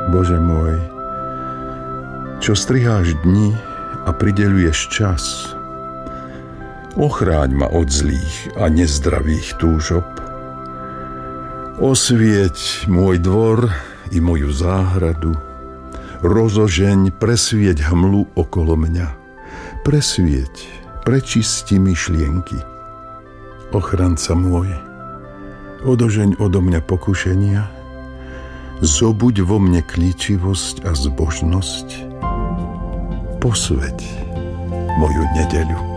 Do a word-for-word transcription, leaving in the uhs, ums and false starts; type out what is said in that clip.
Bože môj, čo striháš dni a prideľuješ čas, ochráň ma od zlých a nezdravých túžob. Osvieť môj dvor i moju záhradu, rozožeň, presvieť hmlu okolo mňa, presvieť, prečisti myšlienky. Ochranca môj, odožeň odo mňa pokušenia, zobuď vo mne klíčivosť a zbožnosť, posväť moju nedeľu.